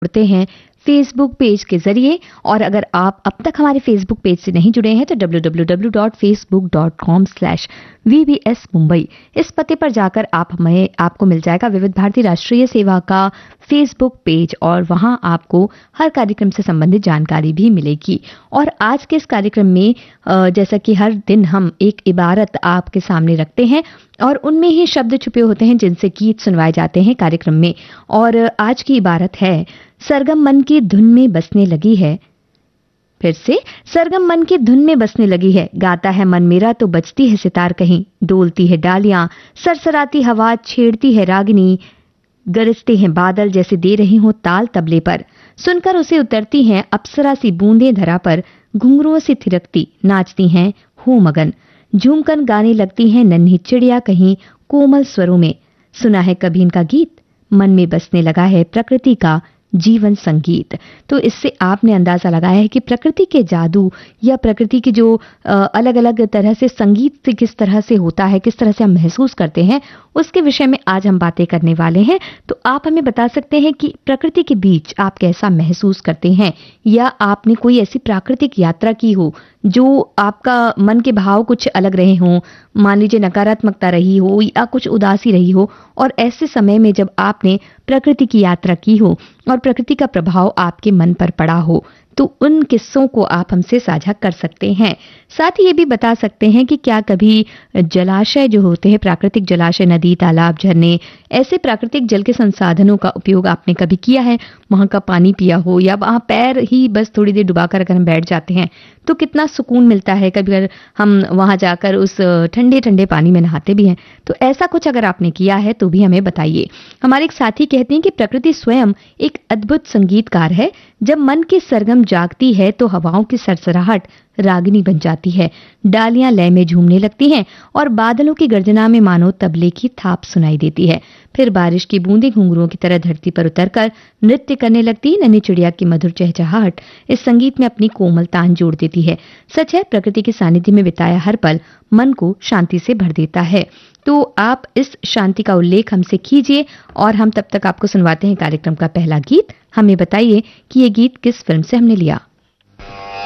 जुड़ते हैं Facebook page के जरिए। और अगर आप अब तक हमारे फेसबुक पेज से नहीं जुड़े हैं तो www.facebook.com/VBS मुंबई इस पते पर जाकर आपको मिल जाएगा विविध भारती राष्ट्रीय सेवा का फेसबुक पेज, और वहां आपको हर कार्यक्रम से संबंधित जानकारी भी मिलेगी। और आज के इस कार्यक्रम में जैसा कि हर दिन हम एक इबारत आपके सामने रखते हैं और उनमें ही शब्द छुपे होते हैं जिनसे गीत सुनवाए जाते हैं कार्यक्रम में। और आज की इबारत है, सरगम मन की धुन में बसने लगी है। फिर से, सरगम मन की धुन में बसने लगी है, गाता है मन मेरा तो बजती है सितार कहीं, डोलती है डालियां, सरसराती हवा छेड़ती है रागिनी, गरजते हैं बादल जैसे दे रही हो ताल तबले पर, सुनकर उसे उतरती हैं अप्सरा सी बूंदें धरा पर, घुंघरुओं से थिरकती नाचती हैं हो मगन, झूमकर गाने लगती हैं नन्ही चिड़िया कहीं कोमल स्वरों में, सुना है कभी इनका गीत, मन में बसने लगा है प्रकृति का जीवन संगीत। तो इससे आपने अंदाजा लगाया है कि प्रकृति के जादू या प्रकृति की जो अलग अलग तरह से संगीत किस तरह से होता है, किस तरह से हम महसूस करते हैं, उसके विषय में आज हम बातें करने वाले हैं। तो आप हमें बता सकते हैं कि प्रकृति के बीच आप कैसा महसूस करते हैं, या आपने कोई ऐसी प्राकृतिक यात्रा की हो जो आपका मन के भाव कुछ अलग रहे हों, मान लीजिए नकारात्मकता रही हो या कुछ उदासी रही हो, और ऐसे समय में जब आपने प्रकृति की यात्रा की हो और प्रकृति का प्रभाव आपके मन पर पड़ा हो, तो उन किस्सों को आप हमसे साझा कर सकते हैं। साथ ही ये भी बता सकते हैं कि क्या कभी जलाशय जो होते हैं, प्राकृतिक जलाशय, नदी, तालाब, झरने, ऐसे प्राकृतिक जल के संसाधनों का उपयोग आपने कभी किया है, वहां का पानी पिया हो, या वहां पैर ही बस थोड़ी देर डुबाकर अगर हम बैठ जाते हैं तो कितना सुकून मिलता है। कभी अगर हम वहां जाकर उस ठंडे ठंडे पानी में नहाते भी हैं, तो ऐसा कुछ अगर आपने किया है तो भी हमें बताइए। हमारे एक साथी कहते हैं कि प्रकृति स्वयं एक अद्भुत संगीतकार है, जब मन की सरगम जागती है तो हवाओं की सरसराहट रागिनी बन जाती है, डालियां लय में झूमने लगती हैं और बादलों की गर्जना में मानो तबले की थाप सुनाई देती है। फिर बारिश की बूंदें घुंघरुओं की तरह धरती पर उतरकर नृत्य करने लगती है। नन्ही चिड़िया की मधुर चहचहाहट इस संगीत में अपनी कोमल तान जोड़ देती है। सच है, प्रकृति के सानिध्य में बिताया हर पल मन को शांति से भर देता है। तो आप इस शांति का उल्लेख हमसे कीजिए और हम तब तक आपको सुनवाते हैं कार्यक्रम का पहला गीत। हमें बताइए कि ये गीत किस फिल्म से हमने लिया।